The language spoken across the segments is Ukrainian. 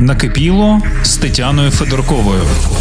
Накипіло з Тетяною Федорковою.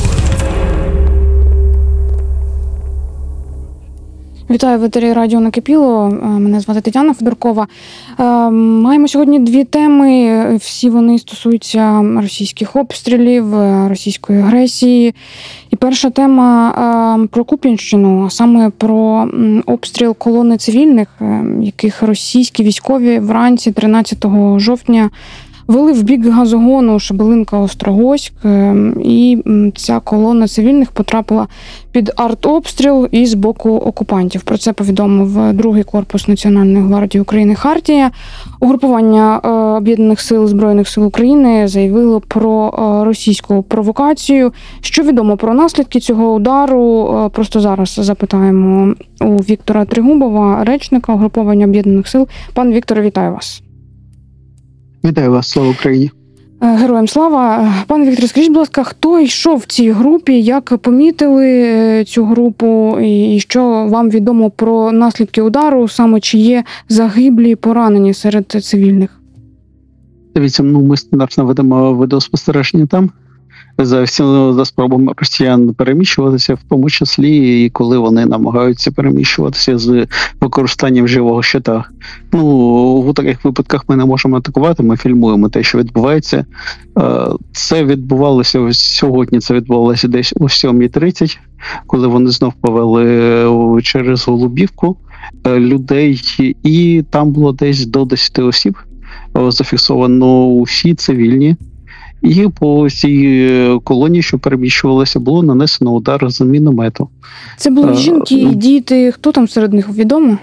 Вітаю в етері радіо «Накипіло». Мене звати Тетяна Федоркова. Маємо сьогодні дві теми. Всі вони стосуються російських обстрілів, російської агресії. І перша тема про Куп'янщину, а саме про обстріл колони цивільних, яких російські військові вранці 13 жовтня вели в бік газогону Шебелинка-Острогоськ, і ця колона цивільних потрапила під артобстріл із боку окупантів. Про це повідомив другий корпус Національної гвардії України «Хартія». Угрупування Об'єднаних сил Збройних сил України заявило про російську провокацію. Що відомо про наслідки цього удару? Просто зараз запитаємо у Віктора Трегубова, речника угруповання Об'єднаних сил. Пан Вікторе, вітаю вас. Вітаю вас, слава Україні. Героям слава. Пане Вікторе, скажіть, будь ласка, хто йшов в цій групі, як помітили цю групу і що вам відомо про наслідки удару, саме чи є загиблі, поранені серед цивільних? Дивіться, ми стандартно ведемо відеоспостереження там за спробами росіян переміщуватися, в тому числі і коли вони намагаються переміщуватися з використанням живого щита. У таких випадках ми не можемо атакувати, ми фільмуємо те, що відбувається. Це відбувалося сьогодні, це відбувалося десь о 7:30, коли вони знов повели через Голубівку людей, і там було десь до 10 осіб, зафіксовано усі цивільні. І по цій колоні, що переміщувалося, було нанесено удар з міномету. Це були жінки, діти. Хто там серед них, відомо?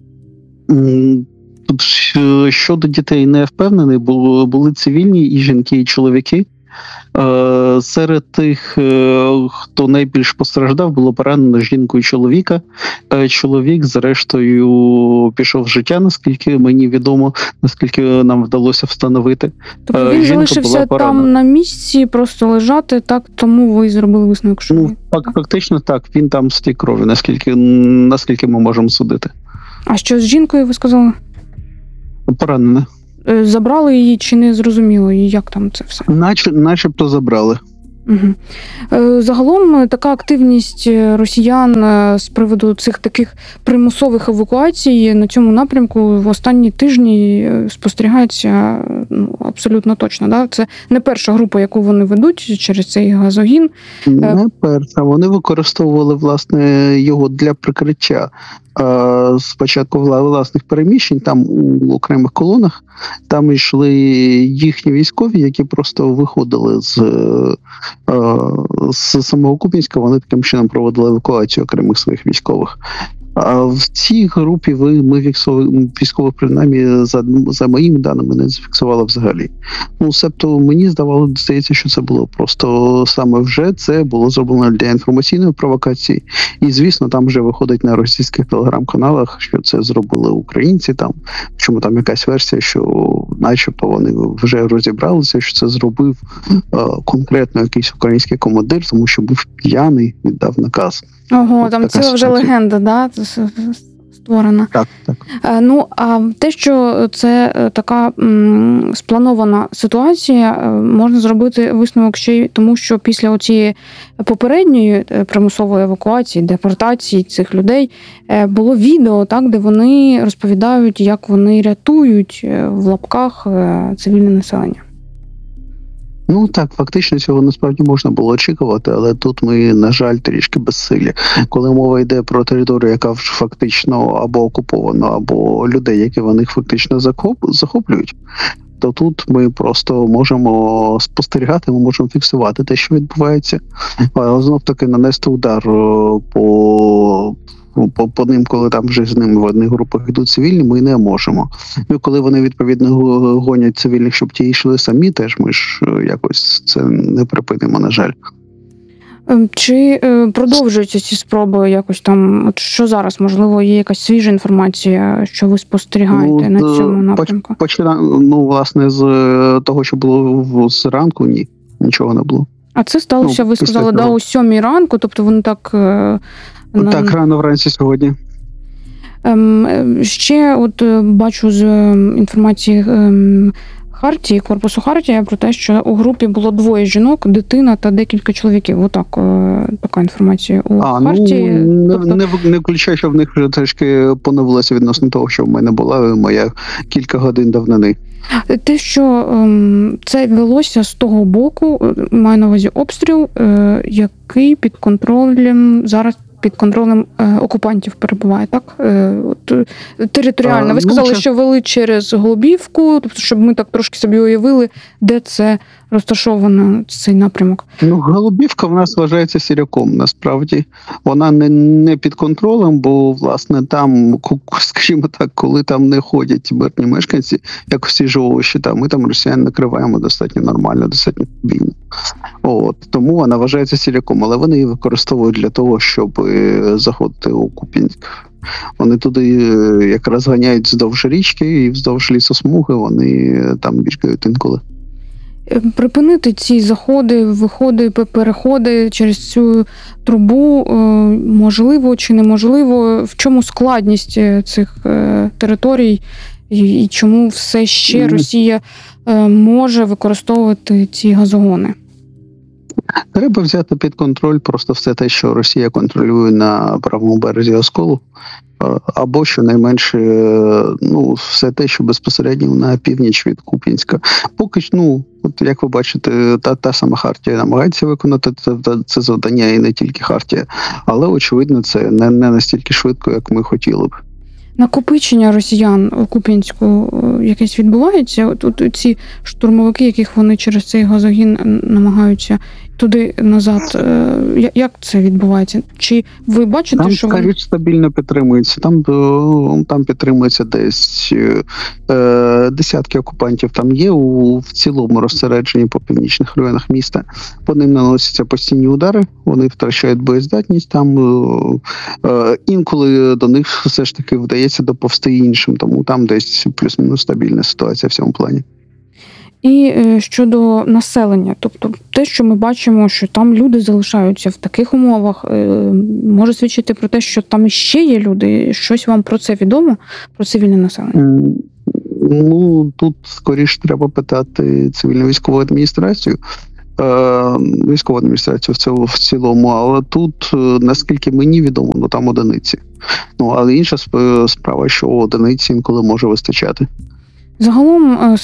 Тут щодо дітей не впевнений, були цивільні і жінки, і чоловіки. Серед тих, хто найбільш постраждав, було поранено жінку і чоловіка. Чоловік, зрештою, пішов з життя, наскільки мені відомо, наскільки нам вдалося встановити. Тобто він залишився там на місці, просто лежати, так, тому ви зробили висновок, що... Фактично так, він там стік крові, наскільки ми можемо судити. А що з жінкою, ви сказали? Поранена. Забрали її чи не зрозуміло? І як там це все? Начебто забрали. Угу. Загалом така активність росіян з приводу цих таких примусових евакуацій на цьому напрямку в останні тижні спостерігається абсолютно точно. Да? Це не перша група, яку вони ведуть через цей газогін. Не перша. Вони використовували, власне, його для прикриття. Спочатку власних переміщень, там у окремих колонах, там йшли їхні військові, які просто виходили з самого Куп'янська, вони таким чином проводили евакуацію окремих своїх військових. А в цій групі ми військових, принаймні, за моїми даними, не зафіксували взагалі. Себто мені здається, що це було просто саме вже це було зроблено для інформаційної провокації. І, звісно, там вже виходить на російських телеграм-каналах, що це зробили українці там. Чому там якась версія, що начебто вони вже розібралися, що це зробив конкретно якийсь український командир, тому що був п'яний, віддав наказ. Ого, там ціла вже легенда, да, створена. Так. А те, що це така спланована ситуація, можна зробити висновок ще й тому, що після оцієї попередньої примусової евакуації, депортації цих людей, було відео, так, де вони розповідають, як вони рятують в лапках цивільне населення. Так, фактично цього насправді можна було очікувати, але тут ми, на жаль, трішки безсилі. Коли мова йде про територію, яка фактично або окупована, або людей, які вони фактично захоплюють, то тут ми просто можемо спостерігати, ми можемо фіксувати те, що відбувається, але знов-таки нанести удар по ним, коли там вже з ними в одних групах йдуть цивільні, ми не можемо. Коли вони, відповідно, гонять цивільних, щоб ті йшли самі, теж ми ж якось це не припинимо, на жаль. Чи продовжуються ці спроби якось там? От що зараз? Можливо, є якась свіжа інформація, що ви спостерігаєте на цьому напрямку? Власне, з того, що було зранку, ні, нічого не було. А це сталося, ви сказали, о 7 ранку, тобто вони так... Так, рано вранці сьогодні. Ще от бачу з інформації Хартії, корпусу Хартія, про те, що у групі було 2 жінок, дитина та декілька чоловіків. Отак, така інформація у Хартії. Не включаю, що в них вже трішки поновилося відносно того, що в мене була моя кілька годин давнини. Те, що це велося з того боку, маю на увазі обстріл, який зараз під контролем окупантів перебуває, так? Територіально. Ви сказали, що вели через Голубівку, тобто, щоб ми так трошки собі уявили, де це розташовано, цей напрямок. Голубівка в нас вважається сіряком, насправді. Вона не під контролем, бо, власне, там, скажімо так, коли там не ходять мирні мешканці, як всі живовищі, ми там росіян накриваємо достатньо нормально, достатньо стабільно. Тому вона вважається сіряком, але вони її використовують для того, щоб заходити у Куп'янськ. Вони туди якраз ганяють вздовж річки і вздовж лісосмуги, вони там бігають інколи. Припинити ці заходи, виходи, переходи через цю трубу можливо чи неможливо? В чому складність цих територій і чому все ще Росія може використовувати ці газогони? Треба взяти під контроль просто все те, що Росія контролює на правому березі Осколу, або, щонайменше, все те, що безпосередньо на північ від Куп'янська. Поки як ви бачите, та сама Хартія намагається виконати це завдання, і не тільки Хартія, але, очевидно, це не настільки швидко, як ми хотіли б. Накопичення росіян у Куп'янську якесь відбувається? Тут ці штурмовики, яких вони через цей газогін намагаються туди-назад, як це відбувається? Чи ви бачите, що вони... Там стабільно підтримується. Там підтримується десь десятки окупантів. Там є в цілому розсереджені по північних районах міста. По ним наносяться постійні удари, вони втрачають боєздатність. Там інколи до них все ж таки вдається доповзти іншим, тому там десь плюс-мінус стабільна ситуація в цьому плані. І щодо населення, тобто те, що ми бачимо, що там люди залишаються в таких умовах, може свідчити про те, що там ще є люди. Щось вам про це відомо, про цивільне населення? Тут скоріше треба питати цивільну військову адміністрацію. Військову адміністрацію в цілому, але тут, наскільки мені відомо, там одиниці. Але інша справа, що одиниці інколи може вистачати. Загалом